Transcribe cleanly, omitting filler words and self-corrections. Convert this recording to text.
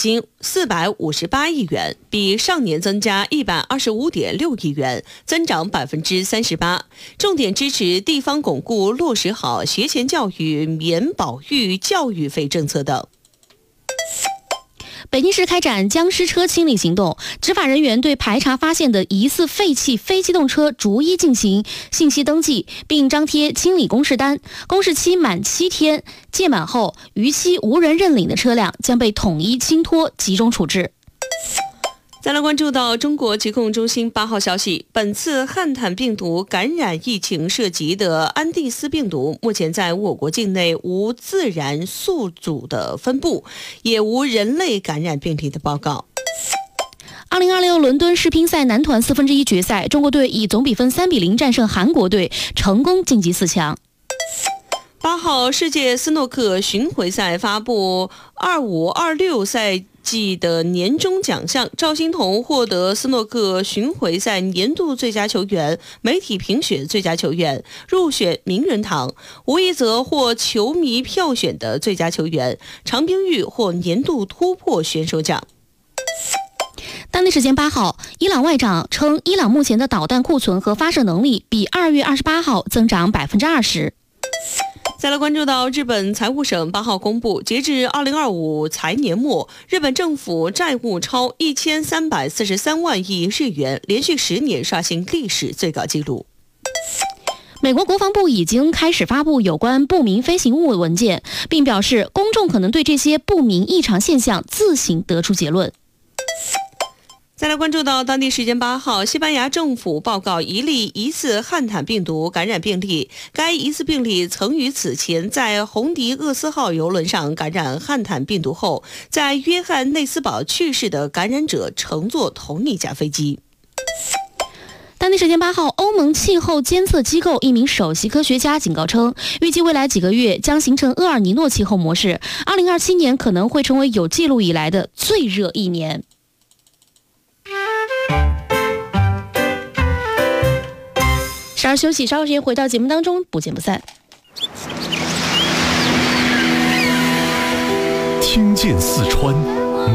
金458亿元，比上年增加125.6亿元，增长38%。重点支持地方巩固落实好学前教育免保育教育费政策等。 北京市开展僵尸车清理行动，执法人员对排查发现的疑似废弃非机动车逐一进行信息登记，并张贴清理公示单。公示期满7天，届满后，逾期无人认领的车辆将被统一清拖集中处置。 再来关注到中国疾控中心8号消息，本次汉坦病毒感染疫情涉及的安地斯病毒，目前在我国境内无自然宿主的分布，也无人类感染病例的报告。 2026伦敦世乒赛男团1/4决赛，中国队以总比分3-0战胜韩国队，成功晋级4强。 8号世界斯诺克巡回赛发布25-26赛季的年终奖项，赵欣彤获得斯诺克巡回赛年度最佳球员、媒体评选最佳球员、入选名人堂；吴一泽获球迷票选的最佳球员，常冰玉获年度突破选手奖。 当地时间8号，伊朗外长称，伊朗目前的导弹库存和发射能力比2月28号增长20%。 再来关注到日本财务省8号公布，截至2025财年末，日本政府债务超1343万亿日元，连续10年刷新历史最高纪录。 美国国防部已经开始发布有关不明飞行物文件，并表示公众可能对这些不明异常现象自行得出结论。 再来关注到当地时间8号，西班牙政府报告一例疑似汉坦病毒感染病例，该疑似病例曾于此前在红迪厄斯号邮轮上感染汉坦病毒后，在约翰内斯堡去世的感染者乘坐同一架飞机。 当地时间8号，欧盟气候监测机构一名首席科学家警告称，预计未来几个月将形成厄尔尼诺气候模式，2027年可能会成为有记录以来的最热一年。稍事休息，稍后时间回到节目当中，不见不散。 听见四川，